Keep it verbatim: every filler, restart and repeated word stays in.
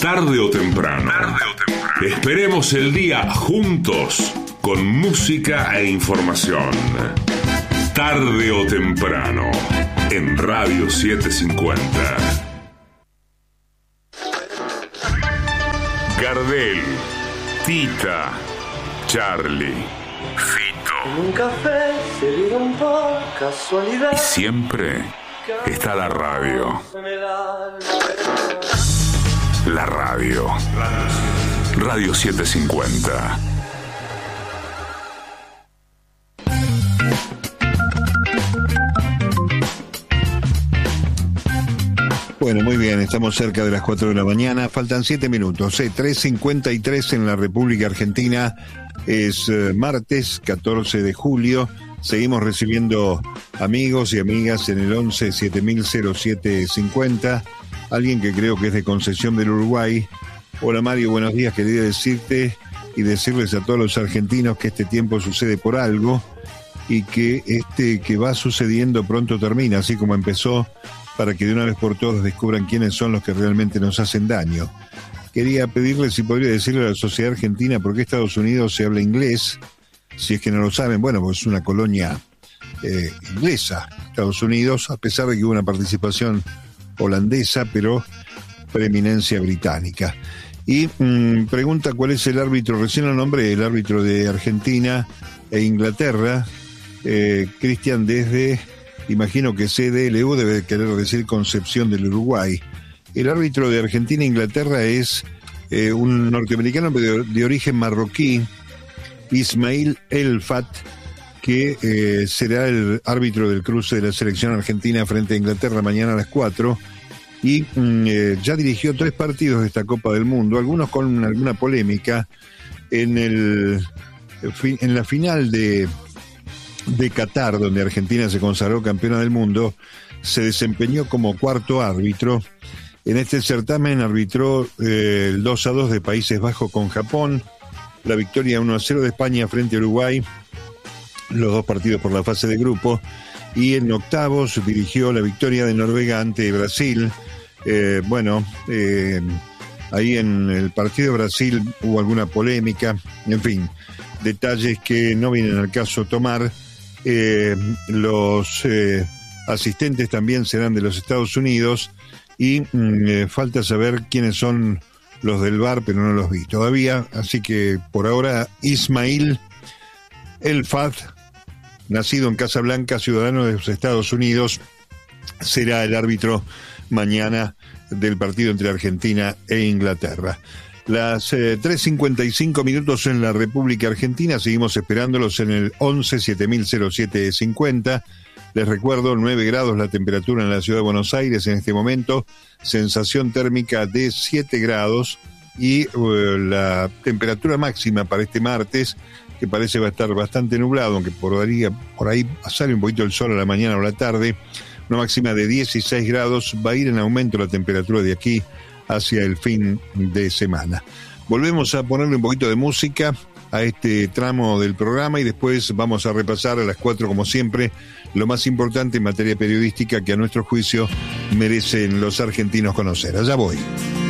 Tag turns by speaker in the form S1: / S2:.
S1: Tarde o temprano. Tarde o temprano. Esperemos el día juntos con música e información. Tarde o temprano en Radio setecientos cincuenta. Gardel, Tita, Charlie, Fito.
S2: En un café se vieron por casualidad.
S1: Y siempre está la radio. La radio. Radio setecientos cincuenta.
S3: Bueno, muy bien, estamos cerca de las cuatro de la mañana, faltan siete minutos, eh, tres cincuenta y tres en la República Argentina, es eh, martes catorce de julio, seguimos recibiendo amigos y amigas en el once siete mil siete cincuenta, alguien que creo que es de Concepción del Uruguay. Hola Mario, buenos días, quería decirte y decirles a todos los argentinos que este tiempo sucede por algo y que este que va sucediendo pronto termina, así como empezó, para que de una vez por todas descubran quiénes son los que realmente nos hacen daño. Quería pedirles si podría decirle a la sociedad argentina por qué Estados Unidos se habla inglés, si es que no lo saben. Bueno, pues es una colonia eh, inglesa, Estados Unidos, a pesar de que hubo una participación holandesa, pero preeminencia británica. Y mmm, pregunta cuál es el árbitro, recién lo nombré, el árbitro de Argentina e Inglaterra, eh, Cristian desde... Imagino que C D L U debe querer decir Concepción del Uruguay. El árbitro de Argentina e Inglaterra es eh, un norteamericano de, de origen marroquí, Ismail Elfat, que eh, será el árbitro del cruce de la selección argentina frente a Inglaterra mañana a las cuatro. Y mm, eh, ya dirigió tres partidos de esta Copa del Mundo, algunos con alguna polémica. En, el, en la final de... de Qatar, donde Argentina se consagró campeona del mundo, se desempeñó como cuarto árbitro. En este certamen arbitró eh, el dos a dos de Países Bajos con Japón, la victoria uno a cero de España frente a Uruguay, los dos partidos por la fase de grupo, y en octavos dirigió la victoria de Noruega ante Brasil. Eh, bueno, eh, ahí en el partido de Brasil hubo alguna polémica, en fin, detalles que no vienen al caso tomar. Eh, los eh, asistentes también serán de los Estados Unidos y mm, eh, falta saber quiénes son los del V A R, pero no los vi todavía, así que por ahora Ismail Elfat, nacido en Casablanca, ciudadano de los Estados Unidos, será el árbitro mañana del partido entre Argentina e Inglaterra. Las eh, tres cincuenta y cinco minutos en la República Argentina, seguimos esperándolos en el once siete mil siete cincuenta. Les recuerdo, nueve grados la temperatura en la ciudad de Buenos Aires en este momento, sensación térmica de siete grados y uh, la temperatura máxima para este martes, que parece va a estar bastante nublado, aunque por ahí, por ahí sale un poquito el sol a la mañana o a la tarde, una máxima de dieciséis grados, va a ir en aumento la temperatura de aquí hacia el fin de semana. Volvemos a ponerle un poquito de música a este tramo del programa y después vamos a repasar a las cuatro, como siempre, lo más importante en materia periodística que a nuestro juicio merecen los argentinos conocer. Allá voy.